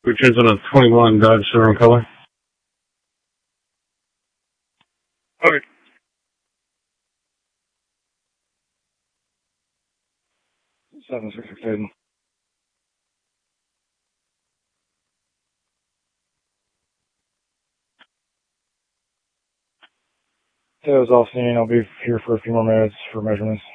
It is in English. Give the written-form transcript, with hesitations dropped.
Returns on a 21 Dodge Silver color. Okay. 766. Tail's off scene. I'll be here for a few more minutes for measurements.